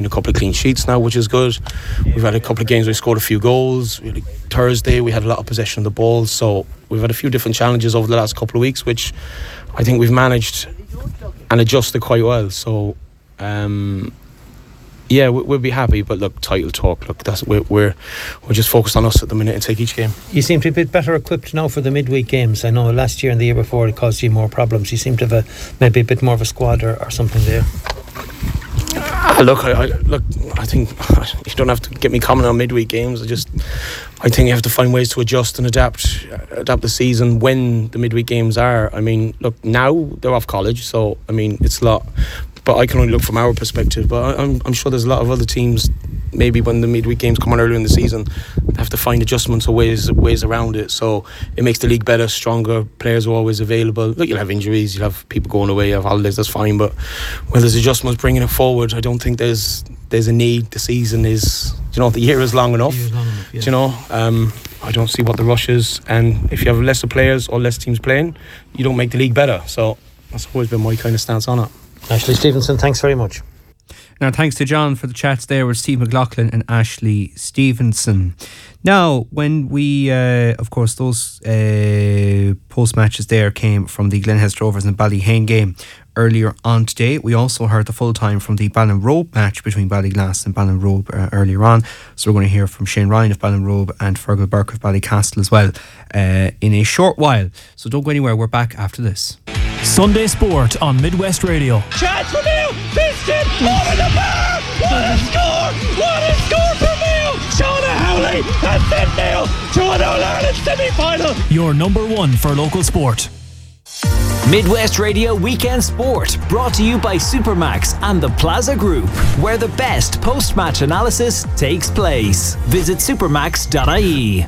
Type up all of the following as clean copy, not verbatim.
a couple of clean sheets now, which is good. We've had a couple of games where we scored a few goals. Really, Thursday we had a lot of possession of the ball, so we've had a few different challenges over the last couple of weeks, which I think we've managed and adjusted quite well. So yeah, we'll be happy. But look, title talk. Look, we're just focused on us at the minute and take each game. You seem to be a bit better equipped now for the midweek games. I know last year and the year before it caused you more problems. You seem to have maybe a bit more of a squad or something there. Look, I think you don't have to get me commenting on midweek games. I think you have to find ways to adjust and adapt the season when the midweek games are. I mean, look, now they're off college, so I mean it's a lot. But I can only look from our perspective. But I'm sure there's a lot of other teams, maybe when the midweek games come on earlier in the season, have to find adjustments or ways around it. So it makes the league better, stronger. Players are always available. Look, you'll have injuries, you'll have people going away, you have holidays, that's fine. But when there's adjustments bringing it forward, I don't think there's a need. The season is, the year is long enough. Yeah. I don't see what the rush is. And if you have lesser players or less teams playing, you don't make the league better. So that's always been my kind of stance on it. Ashley Stevenson, thanks very much. Now, thanks to John for the chats there with Steve McLaughlin and Ashley Stevenson. Now, when we, of course, those post matches there came from the Glenhester Rovers and Ballyhane game earlier on today. We also heard the full time from the Ballinrobe match between Ballyglass and Ballinrobe earlier on. So we're going to hear from Shane Ryan of Ballinrobe and Fergal Burke of Ballycastle as well in a short while. So don't go anywhere. We're back after this. Sunday Sport on Midwest Radio. Chance for Mayo! Piston! Over the bar! What a score! What a score for Mayo! Shauna Howley has sent Mayo to an All-Ireland semi-final. Your number one for local sport. Midwest Radio Weekend Sport, brought to you by Supermax and the Plaza Group, where the best post-match analysis takes place. Visit supermax.ie.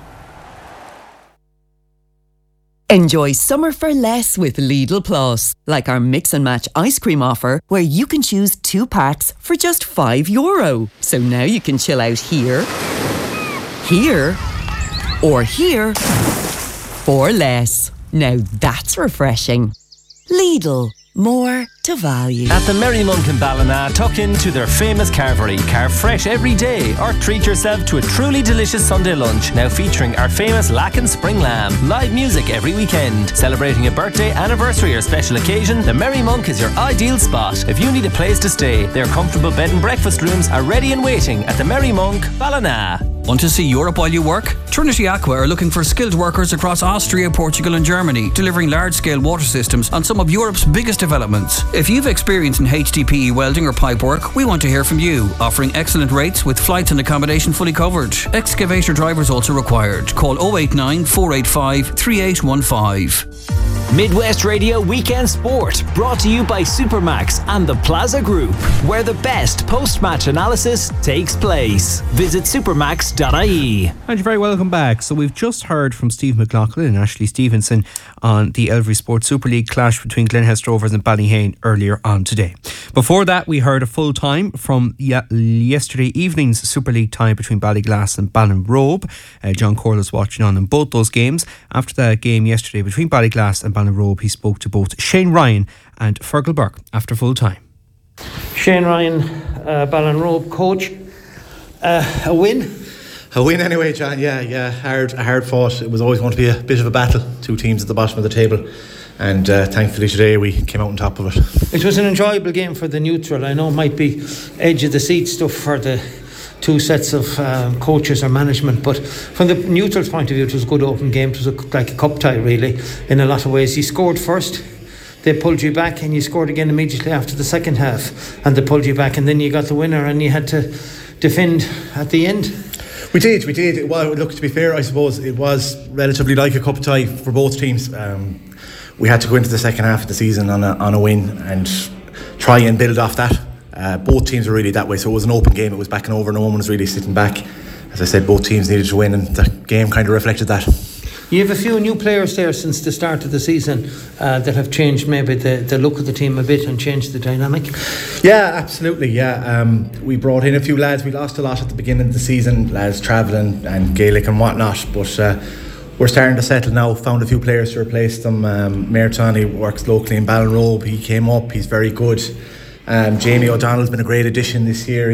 Enjoy summer for less with Lidl Plus, like our mix and match ice cream offer, where you can choose 2 packs for just €5. So now you can chill out here, or here for less. Now that's refreshing. Lidl, more to value. At the Merry Monk in Ballina, tuck into their famous carvery. Carve fresh every day or treat yourself to a truly delicious Sunday lunch, now featuring our famous Lacken Spring Lamb. Live music every weekend. Celebrating a birthday, anniversary or special occasion, the Merry Monk is your ideal spot. If you need a place to stay, their comfortable bed and breakfast rooms are ready and waiting at the Merry Monk, Ballina. Want to see Europe while you work? Trinity Aqua are looking for skilled workers across Austria, Portugal and Germany, delivering large-scale water systems on some of Europe's biggest developments. If you've experience in HDPE welding or pipe work, we want to hear from you, offering excellent rates with flights and accommodation fully covered. Excavator drivers also required. Call 089 485 3815. Midwest Radio Weekend Sport, brought to you by Supermax and the Plaza Group, where the best post-match analysis takes place. Visit supermax.ie. And you're very welcome back. So we've just heard from Steve McLaughlin and Ashley Stevenson on the Elvery Sports Super League clash between Glenhester Rovers and Ballyhane earlier on today. Before that, we heard a full time from yesterday evening's Super League tie between Ballyglass and Ballinrobe. John Corless watching on in both those games. After that game yesterday between Ballyglass and Ballinrobe, he spoke to both Shane Ryan and Fergal Burke after full time. Shane Ryan, Ballinrobe coach. A win? A win anyway, John. Yeah. Hard fought. It was always going to be a bit of a battle. 2 teams at the bottom of the table. And thankfully today we came out on top of it. It was an enjoyable game for the neutral. I know it might be edge of the seat stuff for the 2 sets of coaches or management, but from the neutral's point of view, it was a good open game. It was like a cup tie really in a lot of ways. You scored first, they pulled you back, and you scored again immediately after the second half, and they pulled you back, and then you got the winner and you had to defend at the end. We did. Well, look, to be fair, I suppose it was relatively like a cup tie for both teams. We had to go into the second half of the season on a win and try and build off that. Both teams were really that way, so it was an open game. It was back and over. No one was really sitting back. As I said, both teams needed to win, and the game kind of reflected that. You have a few new players there since the start of the season that have changed maybe the look of the team a bit and changed the dynamic. Yeah, absolutely. Yeah, we brought in a few lads. We lost a lot at the beginning of the season, lads travelling and Gaelic and whatnot, but we're starting to settle now. Found a few players to replace them. Mayor Tony works locally in Ballinrobe. He came up. He's very good. Jamie O'Donnell's been a great addition this year.